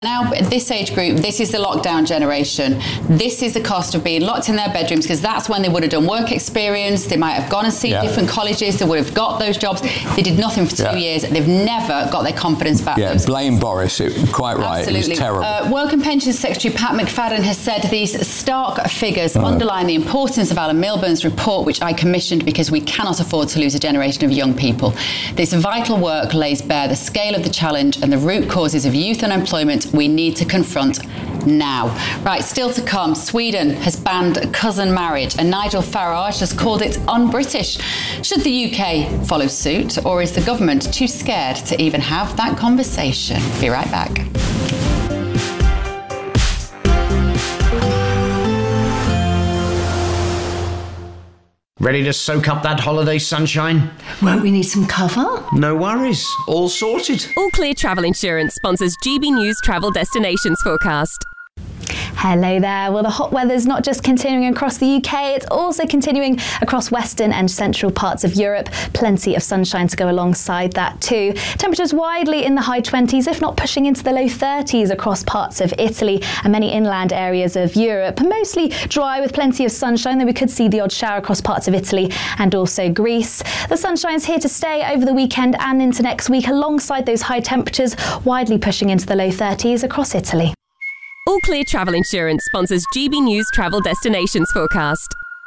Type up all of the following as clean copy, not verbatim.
Now, at this age group, this is the lockdown generation. This is the cost of being locked in their bedrooms, because that's when they would have done work experience. They might have gone and seen different colleges. They would have got those jobs. They did nothing for 2 years. They've never got their confidence back. Yeah, blame Boris. Quite right. Absolutely. It was terrible. Work and Pensions Secretary Pat McFadden has said these stark figures underline the importance of Alan Milburn's report, which I commissioned because we cannot afford to lose a generation of young people. This vital work lays bare the scale of the challenge and the root causes of youth unemployment we need to confront now. Right, still to come, Sweden has banned cousin marriage and Nigel Farage has called it un-British. Should the UK follow suit, or is the government too scared to even have that conversation? Be right back. Ready to soak up that holiday sunshine? Won't we need some cover? No worries, all sorted. All Clear Travel Insurance sponsors GB News Travel Destinations Forecast. Hello there. Well, the hot weather's not just continuing across the UK, it's also continuing across western and central parts of Europe. Plenty of sunshine to go alongside that too. Temperatures widely in the high 20s, if not pushing into the low 30s across parts of Italy and many inland areas of Europe. Mostly dry with plenty of sunshine, though we could see the odd shower across parts of Italy and also Greece. The sunshine's here to stay over the weekend and into next week, alongside those high temperatures, widely pushing into the low 30s across Italy. All Clear Travel Insurance sponsors GB News Travel Destinations Forecast.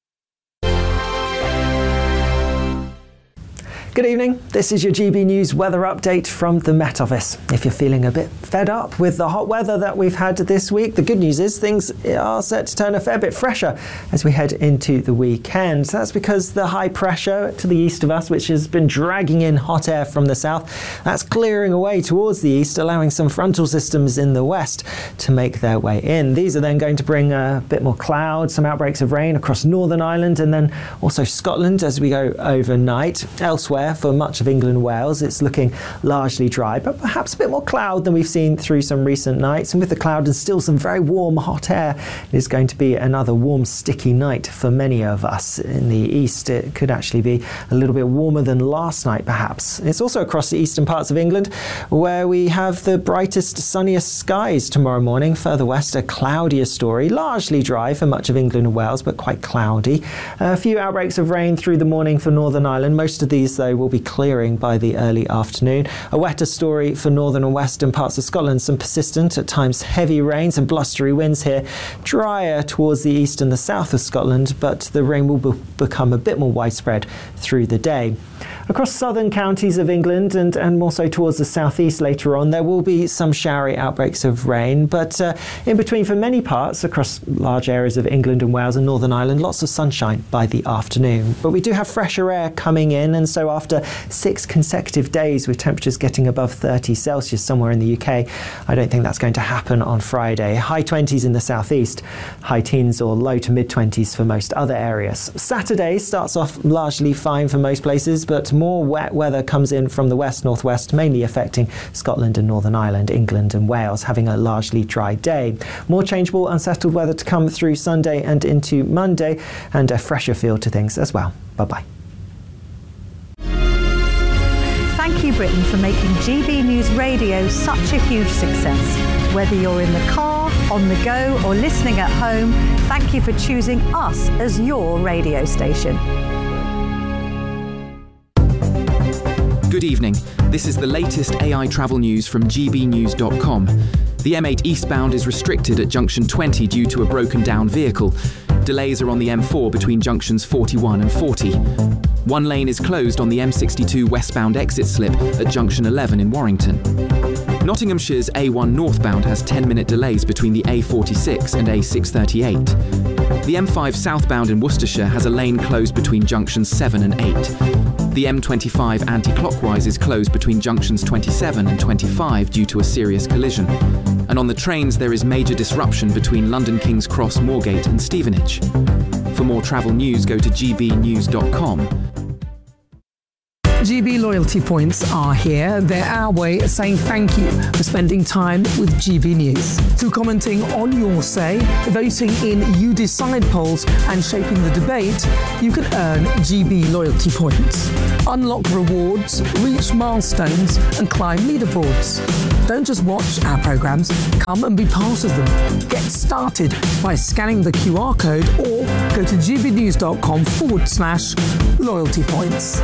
Good evening, this is your GB News weather update from the Met Office. If you're feeling a bit fed up with the hot weather that we've had this week, the good news is things are set to turn a fair bit fresher as we head into the weekend. That's because the high pressure to the east of us, which has been dragging in hot air from the south, that's clearing away towards the east, allowing some frontal systems in the west to make their way in. These are then going to bring a bit more cloud, some outbreaks of rain across Northern Ireland and then also Scotland as we go overnight. Elsewhere, for much of England and Wales, it's looking largely dry, but perhaps a bit more cloud than we've seen through some recent nights. And with the cloud and still some very warm, hot air, it is going to be another warm, sticky night for many of us. In the east, it could actually be a little bit warmer than last night, perhaps. It's also across the eastern parts of England where we have the brightest, sunniest skies tomorrow morning. Further west, a cloudier story, largely dry for much of England and Wales, but quite cloudy. A few outbreaks of rain through the morning for Northern Ireland. Most of these, though, will be clearing by the early afternoon. A wetter story for northern and western parts of Scotland. Some persistent, at times heavy rains and blustery winds here. Drier towards the east and the south of Scotland, but the rain will become a bit more widespread through the day. Across southern counties of England and more so towards the southeast later on, there will be some showery outbreaks of rain, but in between for many parts across large areas of England and Wales and Northern Ireland, lots of sunshine by the afternoon. But we do have fresher air coming in, and so after 6 consecutive days with temperatures getting above 30 Celsius somewhere in the UK, I don't think that's going to happen on Friday. High 20s in the southeast, high teens or low to mid 20s for most other areas. Saturday starts off largely fine for most places, but more wet weather comes in from the west-northwest, mainly affecting Scotland and Northern Ireland, England and Wales, having a largely dry day. More changeable, unsettled weather to come through Sunday and into Monday, and a fresher feel to things as well. Bye-bye. Thank you, Britain, for making GB News Radio such a huge success. Whether you're in the car, on the go, or listening at home, thank you for choosing us as your radio station. Good evening. This is the latest AI travel news from gbnews.com. The M8 eastbound is restricted at junction 20 due to a broken down vehicle. Delays are on the M4 between junctions 41 and 40. One lane is closed on the M62 westbound exit slip at junction 11 in Warrington. Nottinghamshire's A1 northbound has 10-minute delays between the A46 and A638. The M5 southbound in Worcestershire has a lane closed between junctions 7 and 8. The M25 anti-clockwise is closed between junctions 27 and 25 due to a serious collision. And on the trains, there is major disruption between London King's Cross, Moorgate and Stevenage. For more travel news, go to gbnews.com. GB loyalty points are here. They're our way of saying thank you for spending time with GB News. Through commenting on your say, voting in You Decide polls and shaping the debate, you can earn GB loyalty points. Unlock rewards, reach milestones and climb leaderboards. Don't just watch our programmes, come and be part of them. Get started by scanning the QR code or go to gbnews.com/loyalty points.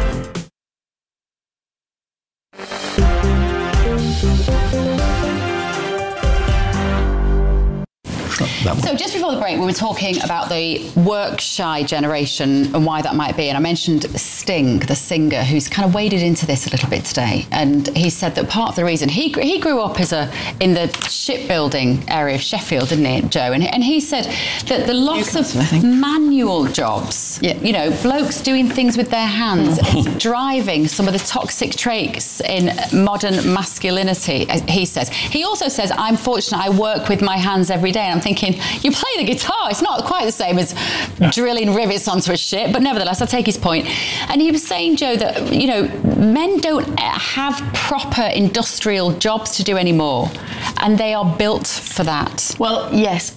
So just before the break, we were talking about the work-shy generation and why that might be. And I mentioned Sting, the singer, who's kind of waded into this a little bit today. And he said that part of the reason he grew up in the shipbuilding area of Sheffield, didn't he, Joe? And he said that the loss of manual jobs, you know, blokes doing things with their hands, is driving some of the toxic traits in modern masculinity, he says. He also says, I'm fortunate I work with my hands every day. And I'm thinking, you play the guitar. It's not quite the same as drilling rivets onto a ship, but nevertheless, I take his point. And he was saying, Joe, that, you know, men don't have proper industrial jobs to do anymore, and they are built for that. Well, yes,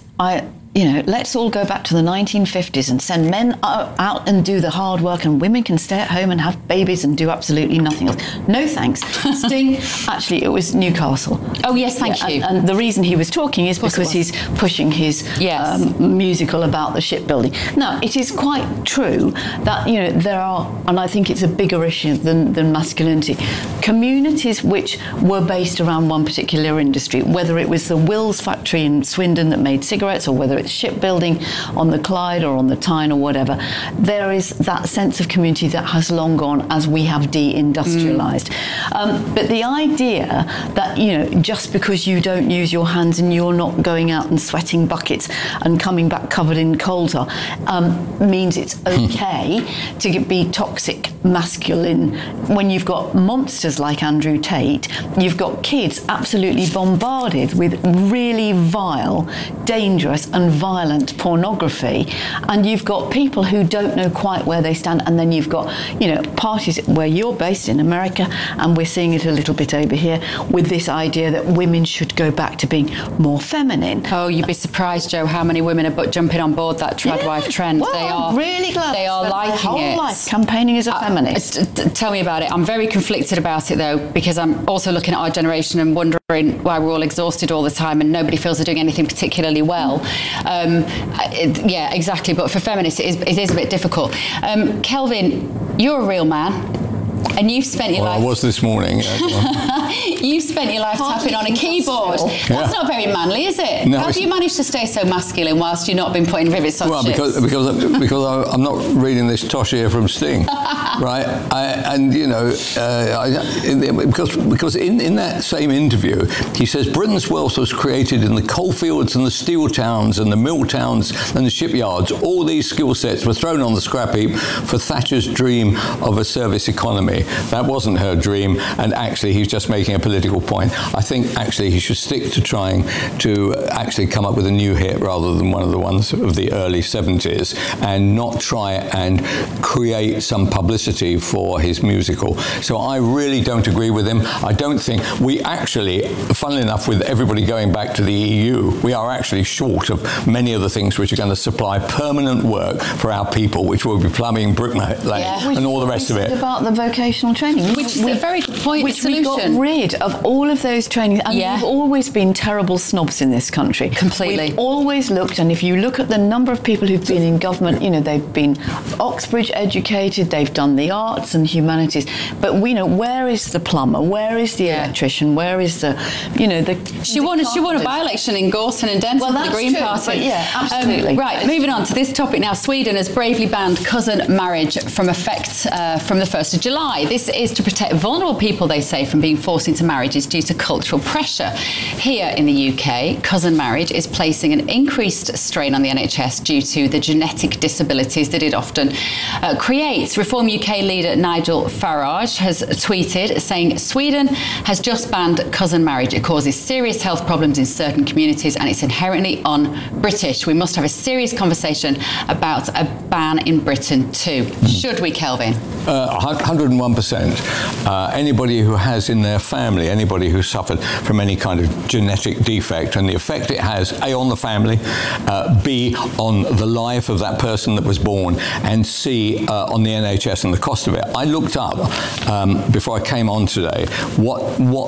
let's all go back to the 1950s and send men out and do the hard work, and women can stay at home and have babies and do absolutely nothing else. No thanks. Sting, actually, it was Newcastle. Oh, yes, thank you. And the reason he was talking is because he's pushing his musical about the shipbuilding. Now, it is quite true that, you know, there are, and I think it's a bigger issue than masculinity, communities which were based around one particular industry, whether it was the Wills factory in Swindon that made cigarettes, or whether it's shipbuilding on the Clyde or on the Tyne or whatever, there is that sense of community that has long gone as we have deindustrialized. But the idea that, you know, just because you don't use your hands and you're not going out and sweating buckets and coming back covered in coal tar means it's okay to be toxic masculine. When you've got monsters like Andrew Tate, you've got kids absolutely bombarded with really vile, dangerous and violent pornography, and you've got people who don't know quite where they stand, and then you've got, you know, parties where you're based in America, and we're seeing it a little bit over here with this idea that women should go back to being more feminine. Oh, you'd be surprised, Joe, how many women are jumping on board that tradwife trend. Well, they are I'm really glad they are liking their whole it. life campaigning as a feminist. Tell me about it. I'm very conflicted about it, though, because I'm also looking at our generation and wondering why we're all exhausted all the time and nobody feels they're doing anything particularly well. Yeah, exactly. But for feminists, it is a bit difficult. Kelvin, you're a real man. And you've spent your life... I was this morning. You've spent your life tapping on a keyboard. That's not very manly, is it? No, how do you manage to stay so masculine whilst you've not been putting rivets on ships? Because I'm not reading this tosh here from Sting, right? Because in that same interview, he says Britain's wealth was created in the coal fields and the steel towns and the mill towns and the shipyards. All these skill sets were thrown on the scrap heap for Thatcher's dream of a service economy. That wasn't her dream, and actually he's just making a political point. I think actually he should stick to trying to actually come up with a new hit rather than one of the ones of the early 70s, and not try and create some publicity for his musical. So I really don't agree with him. I don't think we actually, funnily enough, with everybody going back to the EU, we are actually short of many of the things which are going to supply permanent work for our people, which will be plumbing, bricklaying, and all the rest of it. About the vocational training, which is a very good point. Which we got rid of all of those trainings, and we've always been terrible snobs in this country. Completely. We've always looked, and if you look at the number of people who've been in government, you know, they've been Oxbridge educated, they've done the arts and humanities, but we know, where is the plumber? Where is the electrician? Where is the, you know, the... She won a by-election in Gorton and Denton for the Green Party. But yeah, absolutely. Right, moving on to this topic now. Sweden has bravely banned cousin marriage from effect from the 1st of July. This is to protect vulnerable people, they say, from being forced into marriages due to cultural pressure. Here in the UK, cousin marriage is placing an increased strain on the NHS due to the genetic disabilities that it often creates. Reform UK leader Nigel Farage has tweeted saying Sweden has just banned cousin marriage. It causes serious health problems in certain communities and it's inherently un-British. We must have a serious conversation about a ban in Britain too. Should we, Kelvin? 101%. Anybody who has in their family, anybody who suffered from any kind of genetic defect and the effect it has, A, on the family, B, on the life of that person that was born, and C, on the NHS and the cost of it. I looked up, before I came on today, what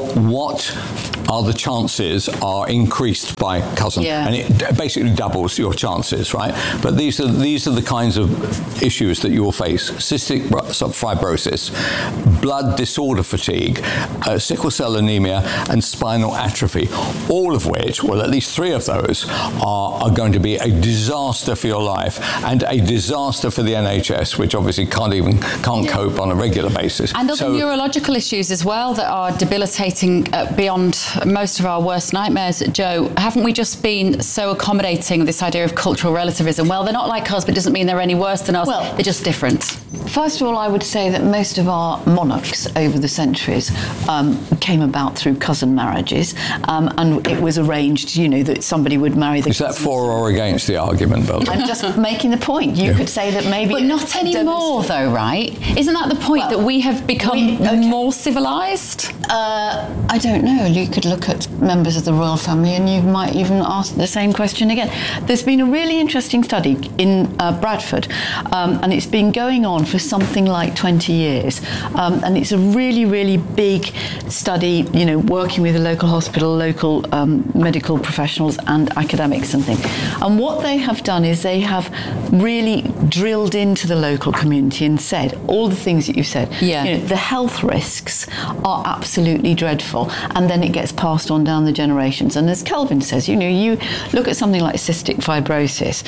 are the chances are increased by cousin. Yeah. And it basically doubles your chances, right? But these are the kinds of issues that you'll face. Cystic fibrosis, blood disorder fatigue, sickle cell anemia, and spinal atrophy, all of which, well, at least 3 of those are going to be a disaster for your life and a disaster for the NHS, which obviously can't cope on a regular basis. And other neurological issues as well that are debilitating beyond most of our worst nightmares. Joe, haven't we just been so accommodating this idea of cultural relativism? Well, they're not like us, but it doesn't mean they're any worse than us. Well, they're just different. First of all, I would say that most of our monarchs over the centuries came about through cousin marriages, and it was arranged, that somebody would marry the cousin. Is that for or against the argument, Bill? I'm just making the point. You could say that maybe... But not anymore, though, right? Isn't that the point, that we have become more civilised? I don't know. You could look at members of the royal family and you might even ask the same question again. There's been a really interesting study in Bradford, and it's been going on for something like 20 years. And it's a really, really big study, working with a local hospital, local medical professionals and academics and things. And what they have done is they have really drilled into the local community and said all the things that you said. Yeah. The health risks are absolutely dreadful, and then it gets passed on down the generations. And as Kelvin says, you look at something like cystic fibrosis,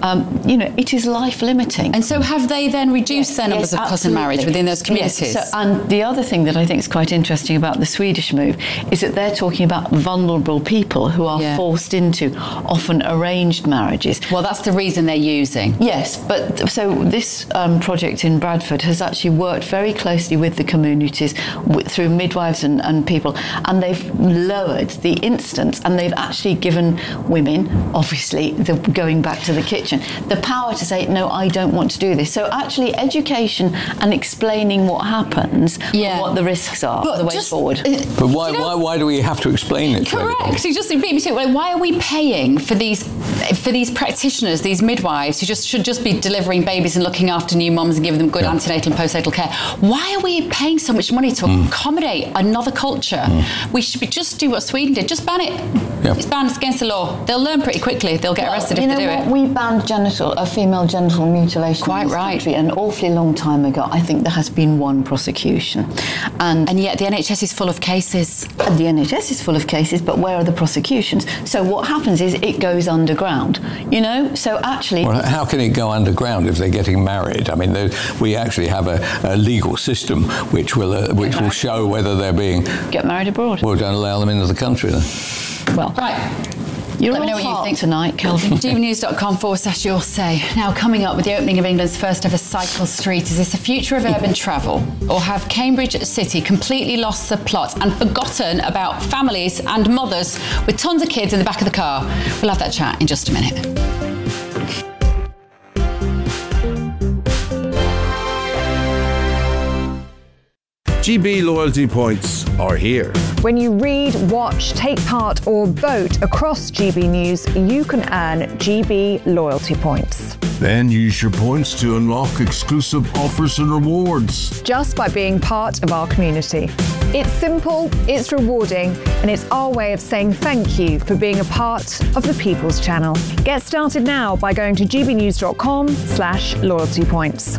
it is life limiting. And so have they then reduced their numbers of cousin marriage within those communities? Yes. And the other thing that I think is quite interesting about the Swedish move is that they're talking about vulnerable people who are forced into often arranged marriages. Well, that's the reason they're using. Yes, but so this project in Bradford has actually worked very closely with the communities through midwives and people, and they've lowered the instance, and they've actually given women, obviously, going back to the kitchen, the power to say, no, I don't want to do this. So actually education and explaining what happens, and what the risks are, the way forward. But why do we have to explain it? Correct. So just beat me to it. Why are we paying for these practitioners, these midwives, who should just be delivering babies and looking after new mums and giving them good antenatal and postnatal care? Why are we paying so much money to accommodate another culture? We should just do what Sweden did. Just ban it. It's banned. It's against the law. They'll learn pretty quickly. They'll get arrested if they do it. We banned female genital mutilation in this country an awfully long time ago. I think there has been one prosecution. And yet the NHS is full of cases. And the NHS is full of cases, but where are the prosecutions? So what happens is it goes underground, So actually... Well, how can it go underground if they're getting married? I mean, we actually have a legal system which will show whether they're being... Get married abroad. Well, don't allow them into the country then. Well... Right. You're Let me know what you think tonight, Kelvin. GBnews.com/your say. Now, coming up with the opening of England's first ever cycle street, is this the future of urban travel? Or have Cambridge City completely lost the plot and forgotten about families and mothers with tons of kids in the back of the car? We'll have that chat in just a minute. GB loyalty points are here. When you read, watch, take part or vote across GB News, you can earn GB loyalty points. Then use your points to unlock exclusive offers and rewards. Just by being part of our community. It's simple, it's rewarding, and it's our way of saying thank you for being a part of the People's Channel. Get started now by going to gbnews.com/loyalty points.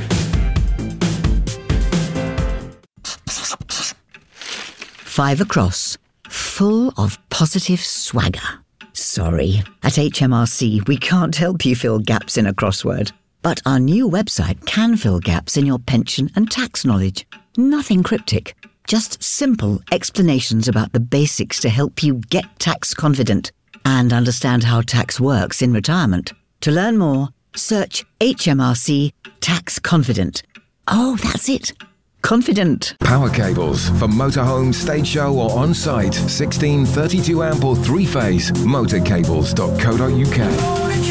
Five across, full of positive swagger. Sorry, at HMRC we can't help you fill gaps in a crossword. But our new website can fill gaps in your pension and tax knowledge. Nothing cryptic, Just simple explanations about the basics to help you get tax confident and understand how tax works in retirement. To learn more, search HMRC Tax Confident. Oh, that's it. Confident. Power cables for motorhome, stage show or on-site. 16, 32 amp or 3-phase. Motorcables.co.uk.